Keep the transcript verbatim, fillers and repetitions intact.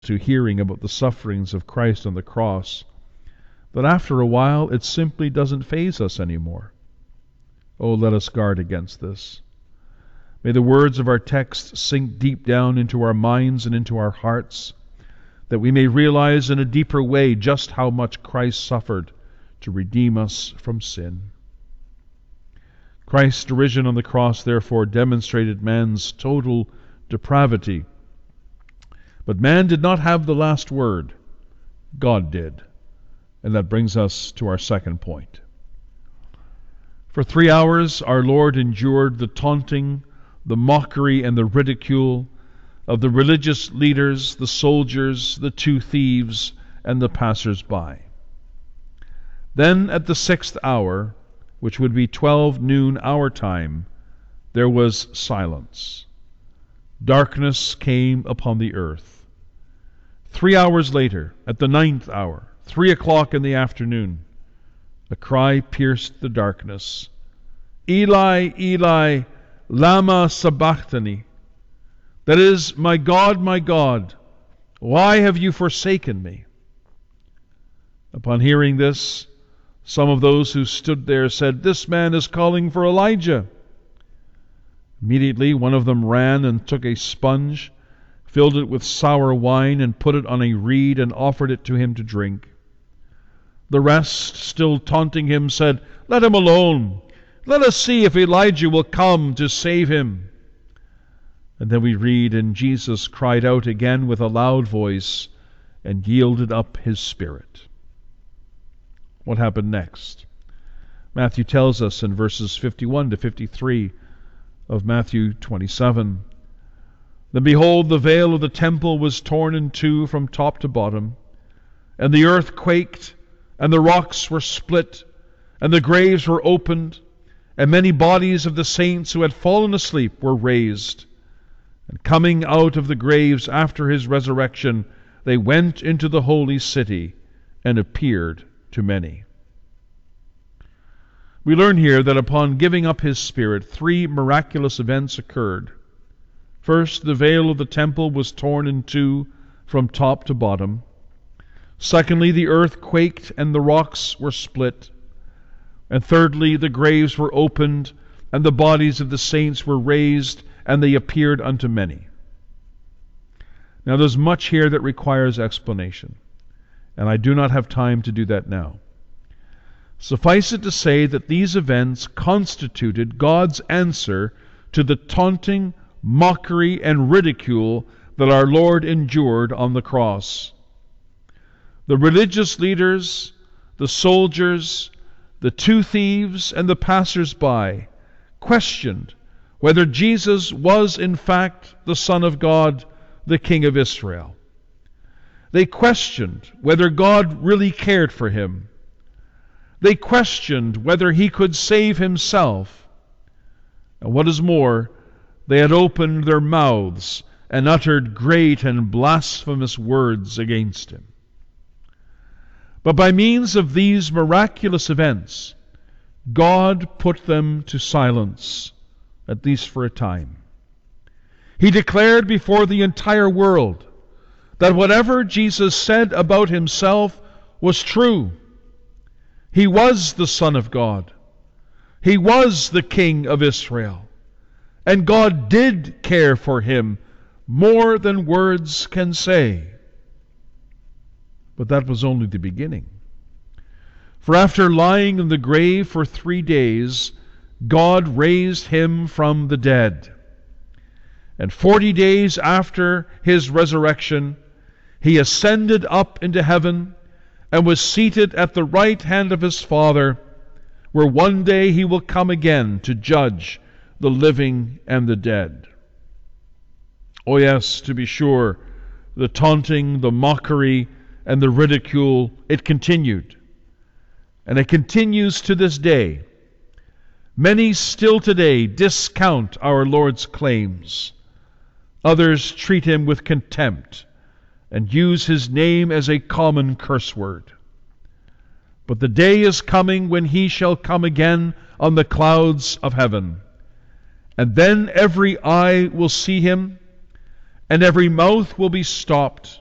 to hearing about the sufferings of Christ on the cross, that after a while it simply doesn't faze us anymore. Oh, let us guard against this. May the words of our text sink deep down into our minds and into our hearts, that we may realize in a deeper way just how much Christ suffered to redeem us from sin. Christ's derision on the cross, therefore, demonstrated man's total depravity. But man did not have the last word. God did. And that brings us to our second point. For three hours our Lord endured the taunting, the mockery, and the ridicule of the religious leaders, the soldiers, the two thieves, and the passers-by. Then at the sixth hour, which would be twelve noon our time, there was silence. Darkness came upon the earth. Three hours later, at the ninth hour, three o'clock in the afternoon, a cry pierced the darkness. Eli, Eli, lama sabachthani. That is, my God, my God, why have you forsaken me? Upon hearing this, some of those who stood there said, This man is calling for Elijah. Immediately one of them ran and took a sponge, filled it with sour wine, and put it on a reed, and offered it to him to drink. The rest, still taunting him, said, Let him alone. Let us see if Elijah will come to save him. And then we read, And Jesus cried out again with a loud voice, and yielded up his spirit. What happened next? Matthew tells us in verses fifty-one to fifty-three of Matthew twenty-seven. Then behold, the veil of the temple was torn in two from top to bottom, and the earth quaked, and the rocks were split, and the graves were opened, and many bodies of the saints who had fallen asleep were raised. And coming out of the graves after his resurrection, they went into the holy city and appeared to many. We learn here that upon giving up his spirit, three miraculous events occurred. First, the veil of the temple was torn in two from top to bottom. Secondly, the earth quaked and the rocks were split. And thirdly, the graves were opened, and the bodies of the saints were raised, and they appeared unto many. Now there's much here that requires explanation, and I do not have time to do that now. Suffice it to say that these events constituted God's answer to the taunting, mockery, and ridicule that our Lord endured on the cross. The religious leaders, the soldiers, the two thieves, and the passers-by questioned whether Jesus was in fact the Son of God, the King of Israel. They questioned whether God really cared for him. They questioned whether he could save himself. And what is more, they had opened their mouths and uttered great and blasphemous words against him. But by means of these miraculous events, God put them to silence, at least for a time. He declared before the entire world that whatever Jesus said about himself was true. He was the Son of God. He was the King of Israel. And God did care for him more than words can say. But that was only the beginning. For after lying in the grave for three days, God raised him from the dead. And forty days after his resurrection, he ascended up into heaven and was seated at the right hand of his Father, where one day he will come again to judge the living and the dead. Oh yes, to be sure, the taunting, the mockery, and the ridicule, it continued. And it continues to this day. Many still today discount our Lord's claims. Others treat him with contempt and use his name as a common curse word. But the day is coming when he shall come again on the clouds of heaven. And then every eye will see him, and every mouth will be stopped,